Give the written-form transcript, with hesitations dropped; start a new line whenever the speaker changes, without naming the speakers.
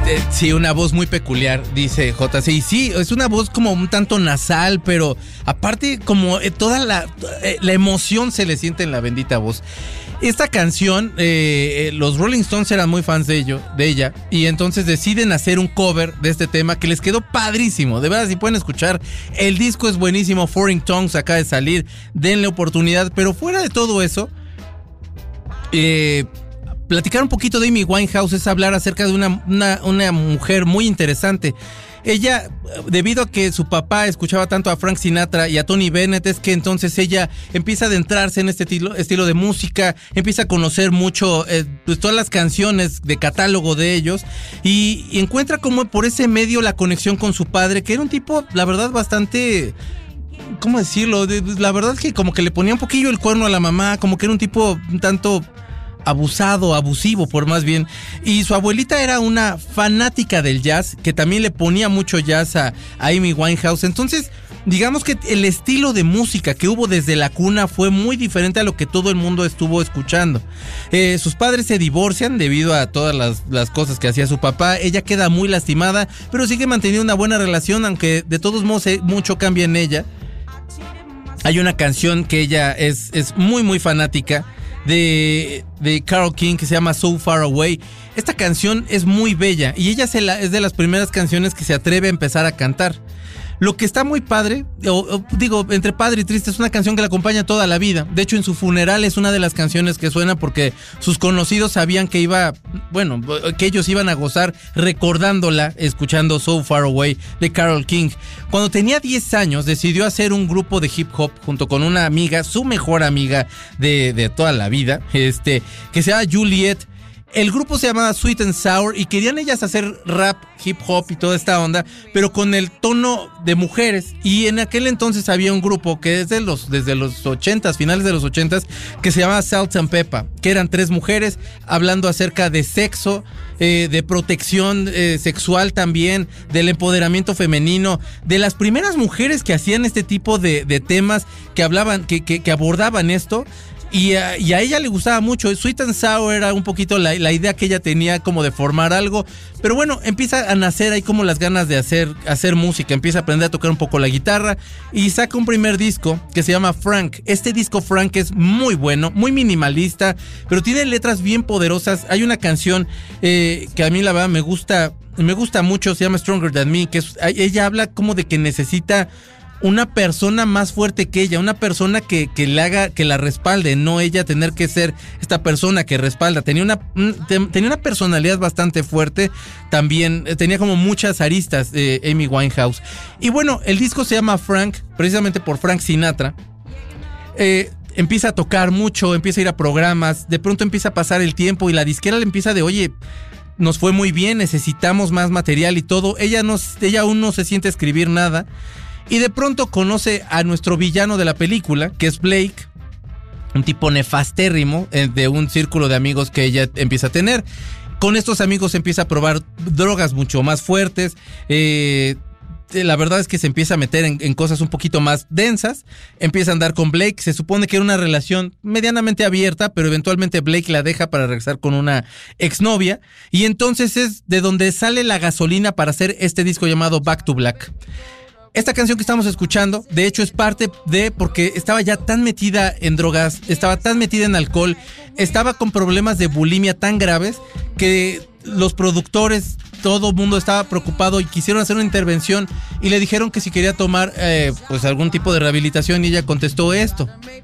Sí, una voz muy peculiar, dice JC. Y sí, es una voz como un tanto nasal, pero aparte como toda la emoción se le siente en la bendita voz. Esta canción, los Rolling Stones eran muy fans de ella, y entonces deciden hacer un cover de este tema que les quedó padrísimo. De verdad, si pueden escuchar, el disco es buenísimo. Foreign Tongues acaba de salir, denle oportunidad. Pero fuera de todo eso, platicar un poquito de Amy Winehouse es hablar acerca de una mujer muy interesante. Ella, debido a que su papá escuchaba tanto a Frank Sinatra y a Tony Bennett, es que entonces ella empieza a adentrarse en este estilo de música, empieza a conocer mucho pues todas las canciones de catálogo de ellos, y encuentra como por ese medio la conexión con su padre, que era un tipo, la verdad, bastante... ¿Cómo decirlo? La verdad es que como que le ponía un poquillo el cuerno a la mamá, como que era un tipo un tanto... abusivo por más bien. Y su abuelita era una fanática del jazz, que también le ponía mucho jazz a Amy Winehouse. Entonces, digamos que el estilo de música que hubo desde la cuna fue muy diferente a lo que todo el mundo estuvo escuchando. Sus padres se divorcian debido a todas las cosas que hacía su papá. Ella queda muy lastimada, pero sigue manteniendo una buena relación, aunque de todos modos mucho cambia en ella. Hay una canción que ella es muy muy fanática de Carole King, que se llama So Far Away. Esta canción es muy bella y ella es de las primeras canciones que se atreve a empezar a cantar. Lo que está muy padre, digo, entre padre y triste, es una canción que la acompaña toda la vida. De hecho, en su funeral es una de las canciones que suena porque sus conocidos sabían que que ellos iban a gozar recordándola, escuchando So Far Away de Carole King. Cuando tenía 10 años, decidió hacer un grupo de hip hop junto con una amiga, su mejor amiga de toda la vida, que se llama Juliet. El grupo se llamaba Sweet and Sour y querían ellas hacer rap, hip hop y toda esta onda, pero con el tono de mujeres. Y en aquel entonces había un grupo que desde los 80s, finales de los 80s, que se llamaba Salt and Pepper, que eran 3 mujeres hablando acerca de sexo, de protección sexual también, del empoderamiento femenino, de las primeras mujeres que hacían este tipo de temas, que hablaban, que abordaban esto. Y a ella le gustaba mucho. Sweet and Sour era un poquito la idea que ella tenía como de formar algo. Pero bueno, empieza a nacer ahí como las ganas de hacer música. Empieza a aprender a tocar un poco la guitarra y saca un primer disco que se llama Frank. Este disco Frank es muy bueno, muy minimalista, pero tiene letras bien poderosas. Hay una canción que a mí la verdad me gusta mucho, se llama Stronger Than Me, que ella habla como de que necesita una persona más fuerte que ella, una persona que le haga, que la respalde, no ella tener que ser esta persona que respalda. Tenía una personalidad bastante fuerte, también tenía como muchas aristas Amy Winehouse. Y bueno, el disco se llama Frank, precisamente por Frank Sinatra. Empieza a tocar mucho, empieza a ir a programas, de pronto empieza a pasar el tiempo y la disquera le empieza de, oye, nos fue muy bien, necesitamos más material y todo. Ella aún no se siente a escribir nada. Y de pronto conoce a nuestro villano de la película, que es Blake, un tipo nefastérrimo de un círculo de amigos que ella empieza a tener. Con estos amigos empieza a probar drogas mucho más fuertes. La verdad es que se empieza a meter en cosas un poquito más densas. Empieza a andar con Blake. Se supone que era una relación medianamente abierta, pero eventualmente Blake la deja para regresar con una exnovia. Y entonces es de donde sale la gasolina para hacer este disco llamado Back to Black. Esta canción que estamos escuchando, de hecho, es parte de porque estaba ya tan metida en drogas, estaba tan metida en alcohol, estaba con problemas de bulimia tan graves que los productores, todo el mundo estaba preocupado y quisieron hacer una intervención y le dijeron que si quería tomar pues algún tipo de rehabilitación y ella contestó esto.